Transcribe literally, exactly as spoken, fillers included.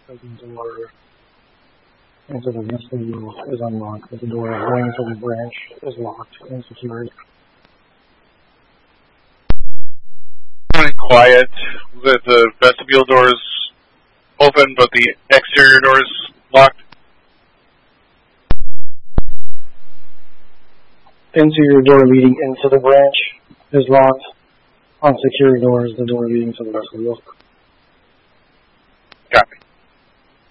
that the door into the vestibule is unlocked, but the door going to the branch is locked and secured. Quiet. The, the vestibule door is open, but the exterior door is locked. Interior door leading into the branch is locked. On secure doors, the door leading to the vestibule. Copy.